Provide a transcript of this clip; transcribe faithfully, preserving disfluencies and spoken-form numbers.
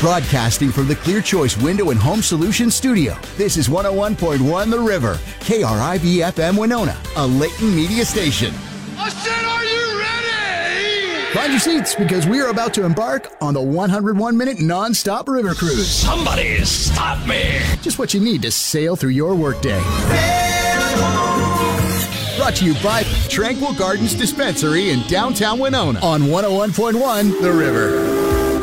Broadcasting from the Clear Choice Window and Home Solutions studio, this is one oh one point one The River, K R I V F M Winona, a Layton media station. I said, are you ready? Find your seats because we are about to embark on the one hundred one minute non-stop river cruise. Somebody stop me. Just what you need to sail through your workday. Brought to you by Tranquil Gardens Dispensary in downtown Winona on one oh one point one The River.